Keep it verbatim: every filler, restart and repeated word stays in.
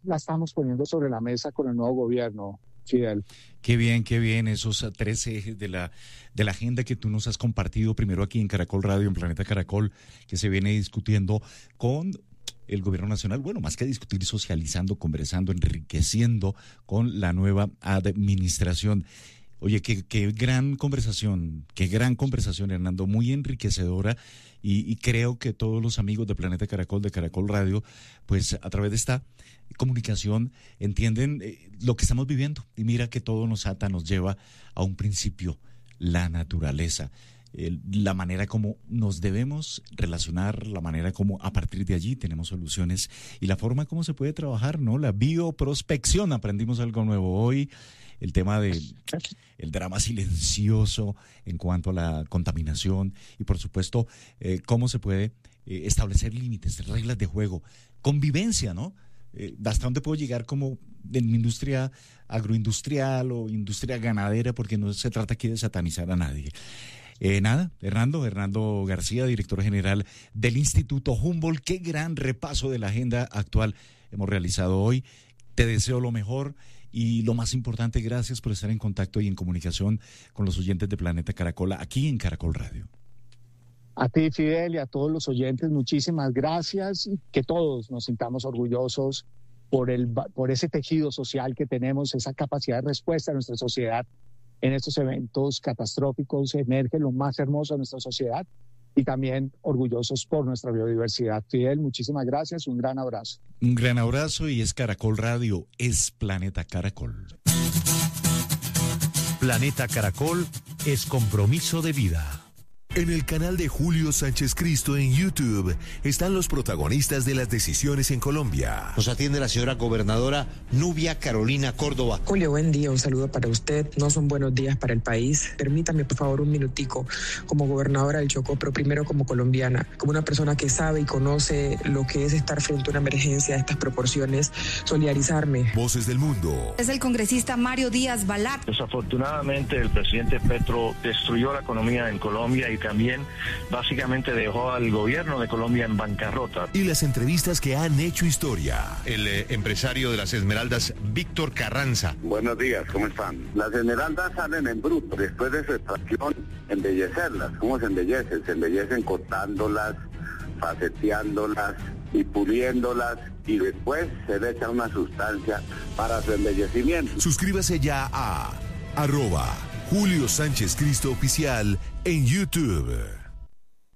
la estamos poniendo sobre la mesa con el nuevo gobierno, Fidel. Qué bien, qué bien, esos tres ejes de la, de la agenda que tú nos has compartido, primero aquí en Caracol Radio, en Planeta Caracol, que se viene discutiendo con el gobierno nacional, bueno, más que discutir, socializando, conversando, enriqueciendo con la nueva administración. Oye, qué, qué gran conversación, qué gran conversación, Hernando, muy enriquecedora, y, y creo que todos los amigos de Planeta Caracol, de Caracol Radio, pues a través de esta comunicación entienden eh, lo que estamos viviendo, y mira que todo nos ata, nos lleva a un principio, la naturaleza, eh, la manera como nos debemos relacionar, la manera como a partir de allí tenemos soluciones, y la forma como se puede trabajar, ¿no? La bioprospección, aprendimos algo nuevo hoy. El tema del el drama silencioso en cuanto a la contaminación y, por supuesto, eh, cómo se puede eh, establecer límites, reglas de juego, convivencia, ¿no? Eh, ¿Hasta dónde puedo llegar como en industria agroindustrial o industria ganadera? Porque no se trata aquí de satanizar a nadie. Eh, nada, Hernando, Hernando García, director general del Instituto Humboldt. Qué gran repaso de la agenda actual hemos realizado hoy. Te deseo lo mejor. Y lo más importante, gracias por estar en contacto y en comunicación con los oyentes de Planeta Caracol, aquí en Caracol Radio. A ti, Fidel, y a todos los oyentes, muchísimas gracias. Y que todos nos sintamos orgullosos por, el, por ese tejido social que tenemos, esa capacidad de respuesta de nuestra sociedad en estos eventos catastróficos. Emerge lo más hermoso de nuestra sociedad, y también orgullosos por nuestra biodiversidad. Fidel, muchísimas gracias, un gran abrazo. Un gran abrazo, y es Caracol Radio, es Planeta Caracol. Planeta Caracol es compromiso de vida. En el canal de Julio Sánchez Cristo en YouTube están los protagonistas de las decisiones en Colombia. Nos atiende la señora gobernadora Nubia Carolina Córdoba. Julio, buen día, un saludo para usted. No son buenos días para el país. Permítame, por favor, un minutico como gobernadora del Chocó, pero primero como colombiana, como una persona que sabe y conoce lo que es estar frente a una emergencia de estas proporciones, solidarizarme. Voces del mundo. Es el congresista Mario Díaz Balart. Desafortunadamente, el presidente Petro destruyó la economía en Colombia y también básicamente dejó al gobierno de Colombia en bancarrota. Y las entrevistas que han hecho historia. El eh, empresario de las Esmeraldas, Víctor Carranza. Buenos días, ¿cómo están? Las esmeraldas salen en bruto, después de su extracción, embellecerlas. ¿Cómo se embellecen? Se embellecen cortándolas, faceteándolas y puliéndolas, y después se le echa una sustancia para su embellecimiento. Suscríbase ya a arroba Julio Sánchez Cristo Oficial en YouTube.